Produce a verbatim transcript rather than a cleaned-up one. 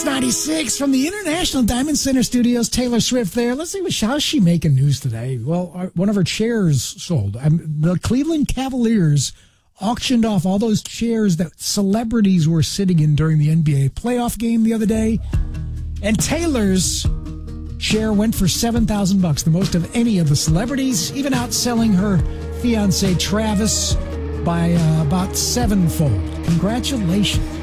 ninety-six from the International Diamond Center Studios. Taylor Swift there. Let's see, what, how's she making news today? Well, our, one of her chairs sold. Um, the Cleveland Cavaliers auctioned off all those chairs that celebrities were sitting in during the N B A playoff game the other day. And Taylor's share went for seven thousand bucks, the most of any of the celebrities, even outselling her fiancé Travis by uh, about sevenfold. Congratulations.